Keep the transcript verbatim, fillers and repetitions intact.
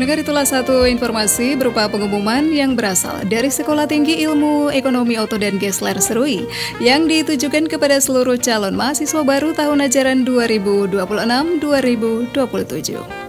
Pendengar, itulah satu informasi berupa pengumuman yang berasal dari Sekolah Tinggi Ilmu Ekonomi Oto dan Gessler Serui yang ditujukan kepada seluruh calon mahasiswa baru tahun ajaran dua ribu dua puluh enam dua ribu dua puluh tujuh.